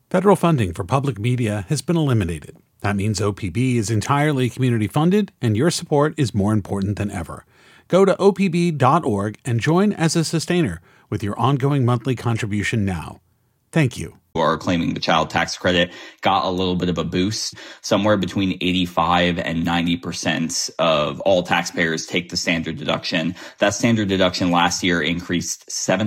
Federal funding for public media has been eliminated. That means OPB is entirely community funded, and your support is more important than ever. Go to opb.org and join as a sustainer with your ongoing monthly contribution now. Thank you. Are claiming the child tax credit got a little bit of a boost. Somewhere between 85 and 90% of all taxpayers take the standard deduction. That standard deduction last year increased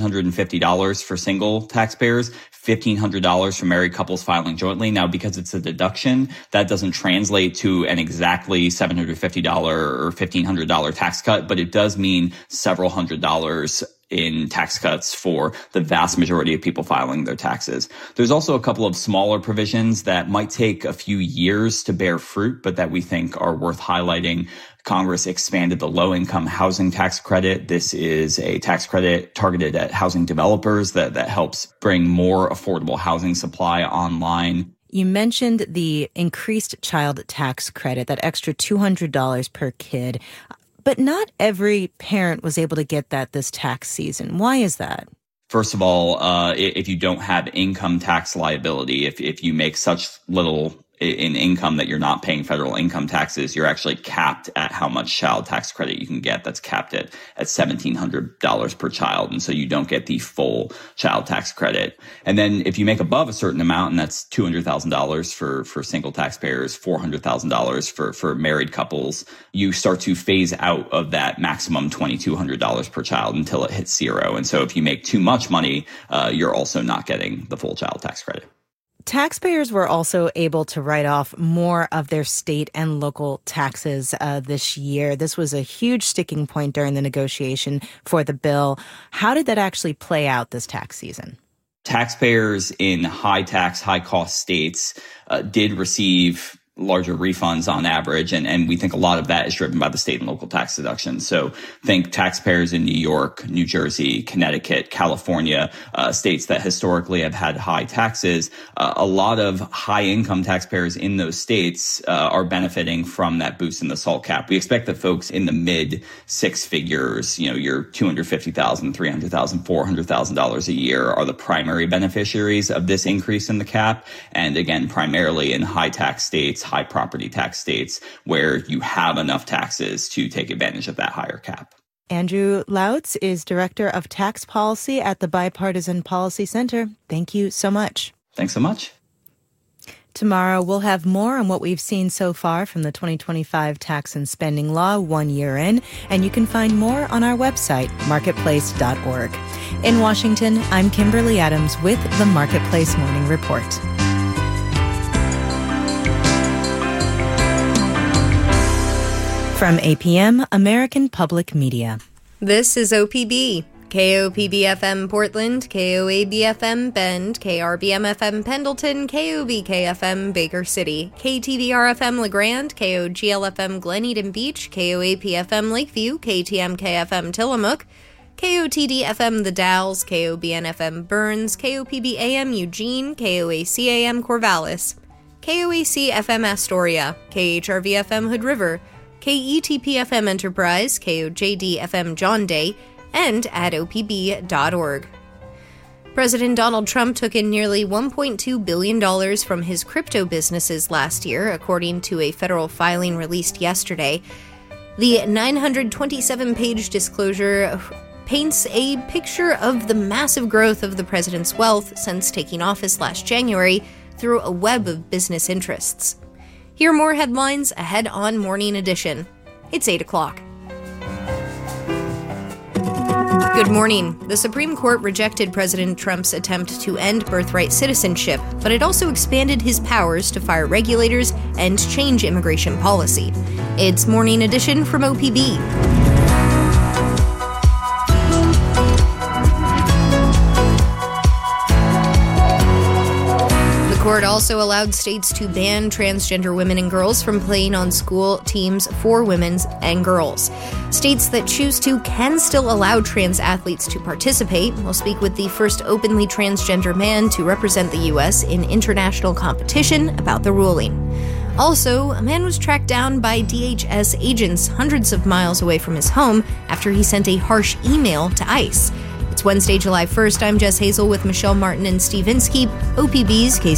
$750 for single taxpayers, $1,500 for married couples filing jointly. Now, because it's a deduction, that doesn't translate to an exactly $750 or $1,500 tax cut, but it does mean several $100s in tax cuts for the vast majority of people filing their taxes. There's also a couple of smaller provisions that might take a few years to bear fruit, but that we think are worth highlighting. Congress expanded the low-income housing tax credit. This is a tax credit targeted at housing developers that helps bring more affordable housing supply online. You mentioned the increased child tax credit, that extra $200 per kid. But not every parent was able to get that this tax season. Why is that? First of all, if you don't have income tax liability, if you make such little in income that you're not paying federal income taxes, you're actually capped at how much child tax credit you can get. That's capped at $1,700 per child. And so you don't get the full child tax credit. And then if you make above a certain amount, and that's $200,000 for single taxpayers, $400,000 for married couples, you start to phase out of that maximum $2,200 per child until it hits zero. And so if you make too much money, you're also not getting the full child tax credit. Taxpayers were also able to write off more of their state and local taxes this year. This was a huge sticking point during the negotiation for the bill. How did that actually play out this tax season? Taxpayers in high tax, high cost states did receive larger refunds on average. And we think a lot of that is driven by the state and local tax deductions. So think taxpayers in New York, New Jersey, Connecticut, California, states that historically have had high taxes. A lot of high income taxpayers in those states are benefiting from that boost in the SALT cap. We expect that folks in the mid six figures, your $250,000, $300,000, $400,000 a year are the primary beneficiaries of this increase in the cap. And again, primarily in high tax states, high property tax states where you have enough taxes to take advantage of that higher cap. Andrew Lautz is Director of Tax Policy at the Bipartisan Policy Center. Thank you so much. Thanks so much. Tomorrow, we'll have more on what we've seen so far from the 2025 tax and spending law 1 year in, and you can find more on our website, marketplace.org. In Washington, I'm Kimberly Adams with the Marketplace Morning Report. From APM, American Public Media. This is OPB. KOPB-FM Portland, KOAB-FM Bend, KRBM-FM Pendleton, KOBK-FM Baker City, KTVR-FM LeGrand, KOGL-FM Glen Eden Beach, KOAP-FM Lakeview, KTMK-FM Tillamook, KOTD-FM The Dalles, KOBN-FM Burns, KOPB-AM Eugene, KOAC-AM Corvallis, KOAC-FM Astoria, KHRV-FM Hood River, KETP-FM Enterprise, KOJD-FM John Day, and at opb.org. President Donald Trump took in nearly $1.2 billion from his crypto businesses last year, according to a federal filing released yesterday. The 927-page disclosure paints a picture of the massive growth of the president's wealth since taking office last January through a web of business interests. Hear more headlines ahead on Morning Edition. It's 8 o'clock. Good morning. The Supreme Court rejected President Trump's attempt to end birthright citizenship, but it also expanded his powers to fire regulators and change immigration policy. It's Morning Edition from OPB. The court also allowed states to ban transgender women and girls from playing on school teams for women and girls. States that choose to can still allow trans athletes to participate. We'll speak with the first openly transgender man to represent the U.S. in international competition about the ruling. Also, a man was tracked down by DHS agents hundreds of miles away from his home after he sent a harsh email to ICE. It's Wednesday, July 1st. I'm Jess Hazel with Michelle Martin and Steve Inskeep, OPB's Case